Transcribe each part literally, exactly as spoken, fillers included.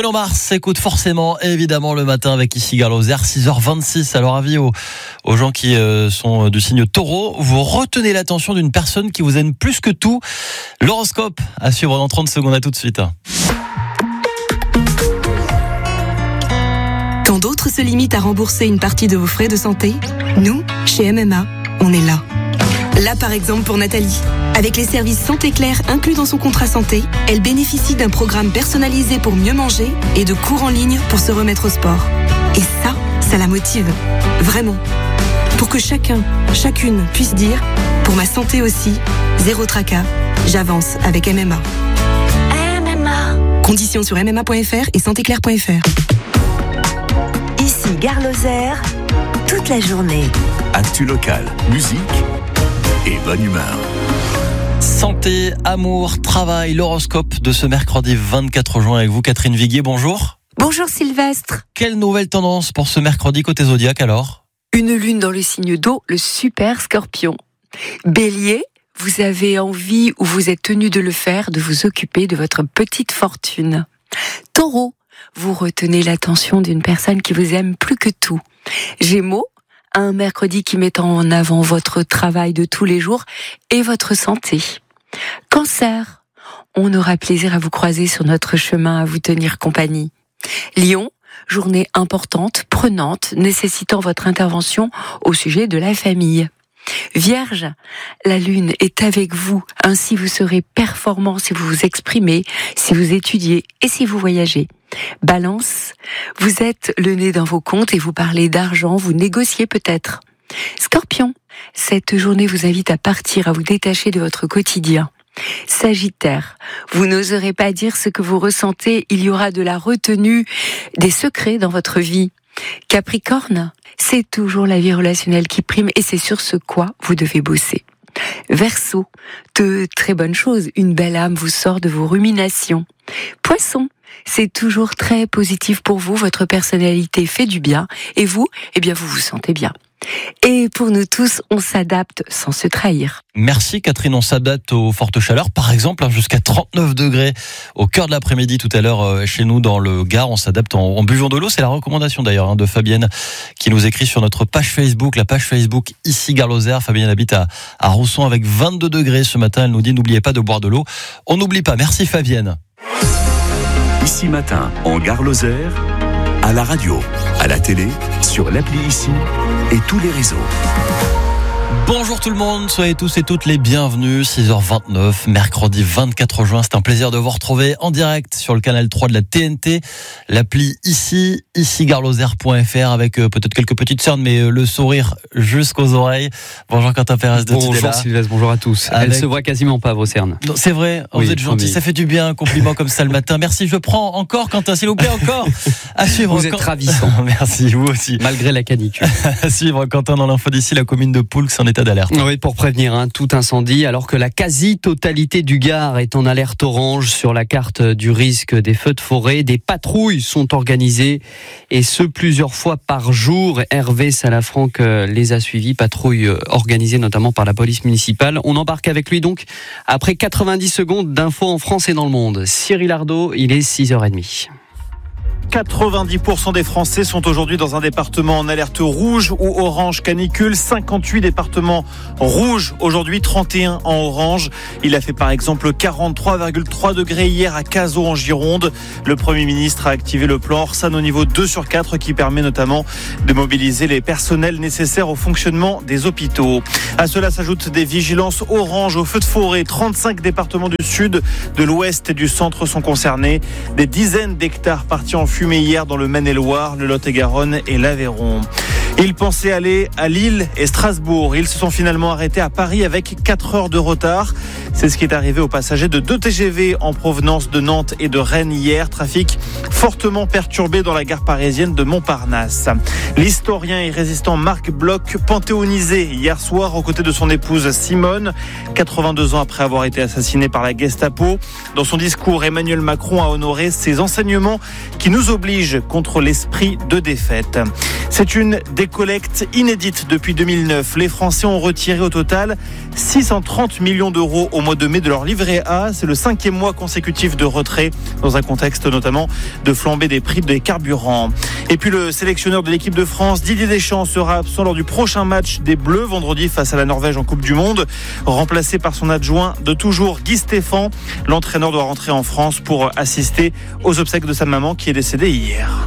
Bruno Mars s'écoute forcément, évidemment, le matin avec ici Gare Lozère, six heures vingt-six. Alors, avis aux, aux gens qui euh, sont du signe taureau, vous retenez l'attention d'une personne qui vous aime plus que tout. L'horoscope à suivre dans trente secondes, à tout de suite. Quand d'autres se limitent à rembourser une partie de vos frais de santé, nous, chez M M A, on est là. Là, par exemple, pour Nathalie. Avec les services Santé Claire inclus dans son contrat santé, elle bénéficie d'un programme personnalisé pour mieux manger et de cours en ligne pour se remettre au sport. Et ça, ça la motive. Vraiment. Pour que chacun, chacune puisse dire « Pour ma santé aussi, zéro tracas, j'avance avec M M A ». M M A. Conditions sur m m a point f r et santé claire point f r. Ici Gare Lozère, toute la journée. Actu locale, musique et bonne humeur. Santé, amour, travail, l'horoscope de ce mercredi vingt-quatre juin avec vous, Catherine Viguier, bonjour. Bonjour Sylvestre. Quelle nouvelle tendance pour ce mercredi côté Zodiac alors ? Une lune dans le signe d'eau, le super scorpion. Bélier, vous avez envie ou vous êtes tenu de le faire, de vous occuper de votre petite fortune. Taureau, vous retenez l'attention d'une personne qui vous aime plus que tout. Gémeaux, un mercredi qui met en avant votre travail de tous les jours et votre santé. Cancer, on aura plaisir à vous croiser sur notre chemin, à vous tenir compagnie. Lion, journée importante, prenante, nécessitant votre intervention au sujet de la famille. Vierge, la lune est avec vous, ainsi vous serez performant si vous vous exprimez, si vous étudiez et si vous voyagez. Balance, vous êtes le nez dans vos comptes et vous parlez d'argent, vous négociez peut-être. Scorpion, cette journée vous invite à partir, à vous détacher de votre quotidien. Sagittaire, vous n'oserez pas dire ce que vous ressentez, il y aura de la retenue, des secrets dans votre vie. Capricorne, c'est toujours la vie relationnelle qui prime et c'est sur ce quoi vous devez bosser. Verseau, de très bonnes choses, une belle âme vous sort de vos ruminations. Poisson, c'est toujours très positif pour vous, votre personnalité fait du bien et vous, eh bien vous vous sentez bien. Et pour nous tous, on s'adapte sans se trahir. Merci Catherine, on s'adapte aux fortes chaleurs, par exemple jusqu'à trente-neuf degrés au cœur de l'après-midi tout à l'heure chez nous dans le Gard, on s'adapte en, en buvant de l'eau, c'est la recommandation d'ailleurs hein, de Fabienne qui nous écrit sur notre page Facebook, la page Facebook ici Gare Lozère. Fabienne habite à, à Rousson avec vingt-deux degrés ce matin, elle nous dit n'oubliez pas de boire de l'eau, on n'oublie pas, merci Fabienne. Ici matin, en Gare Lozère, à la radio, à la télé, sur l'appli Ici et tous les réseaux. Bonjour tout le monde, soyez tous et toutes les bienvenus, six heures vingt-neuf, mercredi vingt-quatre juin, c'est un plaisir de vous retrouver en direct sur le canal trois de la T N T, l'appli ici, ici gare lozère point f r avec euh, peut-être quelques petites cernes, mais euh, le sourire jusqu'aux oreilles. Bonjour Quentin Pérez de Bonjour Tidela. Sylvestre, bonjour à tous. Avec... Elle se voit quasiment pas vos cernes. Non, c'est vrai, oui, vous êtes gentil, promis. Ça fait du bien, un compliment comme ça le matin. Merci, je prends encore Quentin, s'il vous plaît, encore. À suivre. Vous êtes Quentin... ravissant. Merci, vous aussi. Malgré la canicule. À suivre Quentin dans l'info d'ici, la commune de Poulx en état d'alerte. Oui, pour prévenir hein, tout incendie, alors que la quasi-totalité du Gard est en alerte orange sur la carte du risque des feux de forêt. Des patrouilles sont organisées et ce plusieurs fois par jour. Hervé Salafranc les a suivis, patrouilles organisées notamment par la police municipale. On embarque avec lui donc après quatre-vingt-dix secondes d'infos en France et dans le monde. Cyril Ardo, il est six heures trente. quatre-vingt-dix pour cent des Français sont aujourd'hui dans un département en alerte rouge ou orange canicule. cinquante-huit départements rouges aujourd'hui, trente et un en orange. Il a fait par exemple quarante-trois virgule trois degrés hier à Cazaux en Gironde. Le Premier ministre a activé le plan Orsan au niveau deux sur quatre qui permet notamment de mobiliser les personnels nécessaires au fonctionnement des hôpitaux. À cela s'ajoutent des vigilances orange aux feux de forêt. trente-cinq départements du sud, de l'ouest et du centre sont concernés. Des dizaines d'hectares partis en fumée hier dans le Maine-et-Loire, le Lot-et-Garonne et l'Aveyron. Ils pensaient aller à Lille et Strasbourg. Ils se sont finalement arrêtés à Paris avec quatre heures de retard. C'est ce qui est arrivé aux passagers de deux T G V en provenance de Nantes et de Rennes hier. Trafic fortement perturbé dans la gare parisienne de Montparnasse. L'historien et résistant Marc Bloch, panthéonisé hier soir aux côtés de son épouse Simone, quatre-vingt-deux ans après avoir été assassiné par la Gestapo. Dans son discours, Emmanuel Macron a honoré ses enseignements qui nous obligent contre l'esprit de défaite. C'est une découverte collecte inédite depuis deux mille neuf. Les Français ont retiré au total six cent trente millions d'euros au mois de mai de leur livret A. C'est le cinquième mois consécutif de retrait dans un contexte notamment de flambée des prix des carburants. Et puis le sélectionneur de l'équipe de France, Didier Deschamps, sera absent lors du prochain match des Bleus vendredi face à la Norvège en Coupe du Monde. Remplacé par son adjoint de toujours, Guy Stéphane, l'entraîneur doit rentrer en France pour assister aux obsèques de sa maman qui est décédée hier.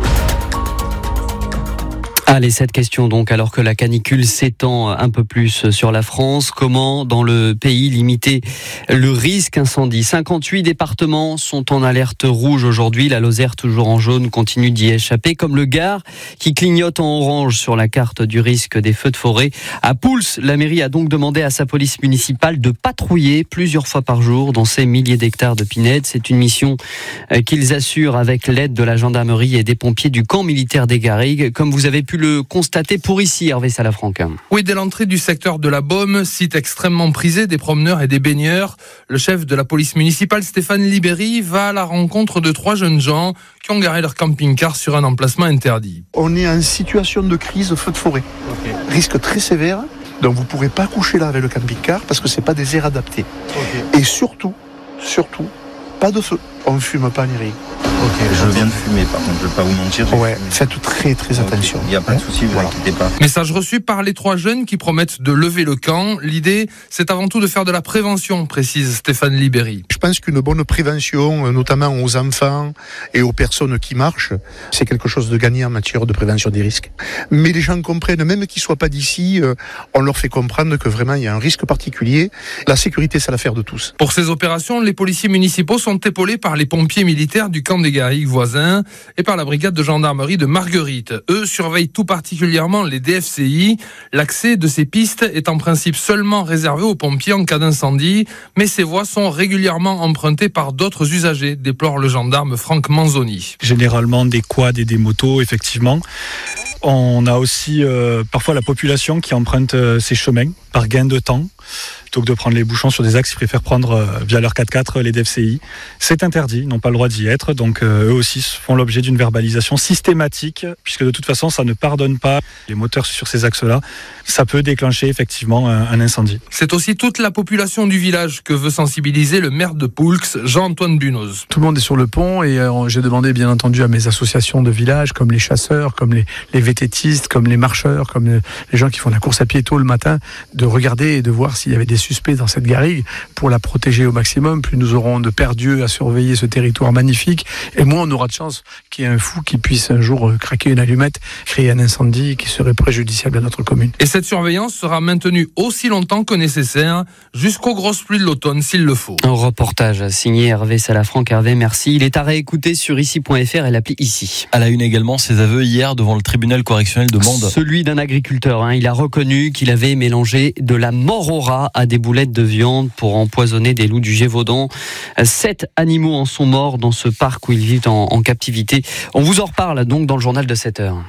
Allez, cette question donc, alors que la canicule s'étend un peu plus sur la France, comment dans le pays limiter le risque incendie ? cinquante-huit départements sont en alerte rouge aujourd'hui, la Lozère toujours en jaune continue d'y échapper, comme le Gard qui clignote en orange sur la carte du risque des feux de forêt. À Pouls, la mairie a donc demandé à sa police municipale de patrouiller plusieurs fois par jour dans ces milliers d'hectares de pinèdes. C'est une mission qu'ils assurent avec l'aide de la gendarmerie et des pompiers du camp militaire des Garrigues, comme vous avez pu le constater pour ici, Hervé Salafranc. Oui, dès l'entrée du secteur de la Baume, site extrêmement prisé des promeneurs et des baigneurs, le chef de la police municipale, Stéphane Libéry, va à la rencontre de trois jeunes gens qui ont garé leur camping-car sur un emplacement interdit. On est en situation de crise feu de forêt. Okay. Risque très sévère, donc vous ne pourrez pas coucher là avec le camping-car parce que ce n'est pas des aires adaptées. Okay. Et surtout, surtout, pas de feu. On ne fume pas ni rien. Ok, je viens de fumer, par contre, je ne vais pas vous mentir. Ouais, faites très très okay. attention. Il n'y a pas de souci, vous inquiétez pas. Message reçu par les trois jeunes qui promettent de lever le camp. L'idée, c'est avant tout de faire de la prévention, précise Stéphane Libéry. Je pense qu'une bonne prévention, notamment aux enfants et aux personnes qui marchent, c'est quelque chose de gagné en matière de prévention des risques. Mais les gens comprennent, même qu'ils ne soient pas d'ici, on leur fait comprendre que vraiment il y a un risque particulier. La sécurité, c'est l'affaire de tous. Pour ces opérations, les policiers municipaux sont épaulés par les pompiers militaires du camp des Garrigues voisins et par la brigade de gendarmerie de Marguerite. Eux surveillent tout particulièrement les D F C I. L'accès de ces pistes est en principe seulement réservé aux pompiers en cas d'incendie, mais ces voies sont régulièrement empruntées par d'autres usagers, déplore le gendarme Franck Manzoni. Généralement des quads et des motos, effectivement. On a aussi euh, parfois la population qui emprunte euh, ces chemins par gain de temps. Plutôt que de prendre les bouchons sur des axes, ils préfèrent prendre euh, via leur quatre-quatre les D F C I. C'est interdit, ils n'ont pas le droit d'y être. Donc euh, eux aussi font l'objet d'une verbalisation systématique, puisque de toute façon, ça ne pardonne pas les moteurs sur ces axes-là. Ça peut déclencher effectivement un, un incendie. C'est aussi toute la population du village que veut sensibiliser le maire de Poulx, Jean-Antoine Bunoz. Tout le monde est sur le pont et euh, j'ai demandé bien entendu à mes associations de village, comme les chasseurs, comme les, les vététistes, comme les marcheurs, comme les, les gens qui font la course à pied tôt le matin, de regarder et de voir s'il y avait des suspects dans cette garrigue pour la protéger au maximum. Plus nous aurons de perdus à surveiller ce territoire magnifique et moins on aura de chance qu'il y ait un fou qui puisse un jour craquer une allumette, créer un incendie qui serait préjudiciable à notre commune. Et cette surveillance sera maintenue aussi longtemps que nécessaire, jusqu'aux grosses pluies de l'automne s'il le faut. Un reportage signé Hervé Salafranc. Hervé, merci. Il est à réécouter sur ici point f r et l'appli Ici. À la une également, ses aveux hier devant le tribunal correctionnel de Mende. Celui d'un agriculteur. Hein. Il a reconnu qu'il avait mélangé de la mort au rat à des boulettes de viande pour empoisonner des loups du Gévaudan. Sept animaux en sont morts dans ce parc où ils vivent en, en captivité. On vous en reparle donc dans le journal de sept heures.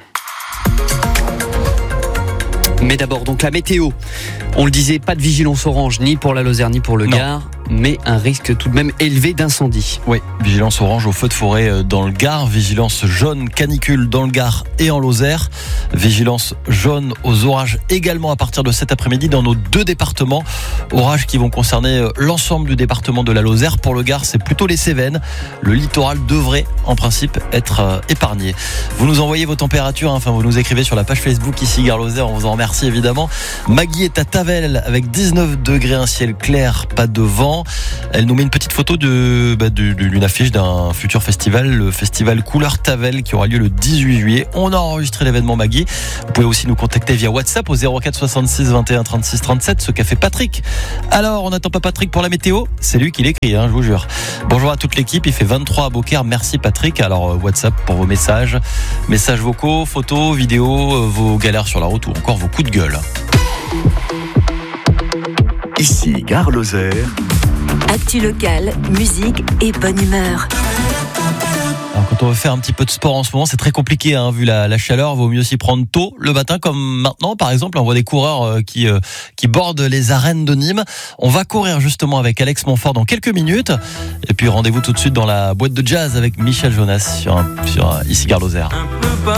Mais d'abord, donc la météo. On le disait, pas de vigilance orange ni pour la Lozère ni pour le non. Gard, mais un risque tout de même élevé d'incendie. Oui, vigilance orange au feu de forêt dans le Gard, vigilance jaune canicule dans le Gard et en Lozère, vigilance jaune aux orages également à partir de cet après-midi dans nos deux départements. Orages qui vont concerner l'ensemble du département de la Lozère. Pour le Gard, c'est plutôt les Cévennes. Le littoral devrait en principe être épargné. Vous nous envoyez vos températures, hein, enfin vous nous écrivez sur la page Facebook Ici Gare Lozère, on vous en remercie évidemment. Maggie est à Tavel avec dix-neuf degrés, un ciel clair, pas de vent. Elle nous met une petite photo de, bah, de, d'une affiche d'un futur festival, le festival Couleur Tavel qui aura lieu le dix-huit juillet. On a enregistré l'événement Maggie. Vous pouvez aussi nous contacter via WhatsApp au zéro quatre soixante-six vingt et un trente-six trente-sept, ce qu'a fait Patrick. Alors, on n'attend pas Patrick pour la météo, c'est lui qui l'écrit, hein, je vous jure. Bonjour à toute l'équipe, il fait vingt-trois à Beaucaire, merci Patrick. Alors, WhatsApp pour vos messages, messages vocaux, photos, vidéos, vos galères sur la route ou encore vos coups de gueule. Ici, Gare Lozère. Actu locale, musique et bonne humeur. Alors quand on veut faire un petit peu de sport en ce moment, c'est très compliqué, hein, vu la, la chaleur. Vaut mieux s'y prendre tôt le matin, comme maintenant. Par exemple, on voit des coureurs euh, qui euh, qui bordent les arènes de Nîmes. On va courir justement avec Alex Montfort dans quelques minutes. Et puis rendez-vous tout de suite dans la boîte de jazz avec Michel Jonas sur un, sur un, Ici Gare Lozère.